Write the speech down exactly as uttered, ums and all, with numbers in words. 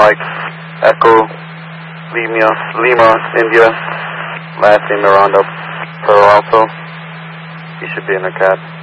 Mike, Echo, Lima, Lima, India, last name Miranda, Palo Alto. He should be in the cab.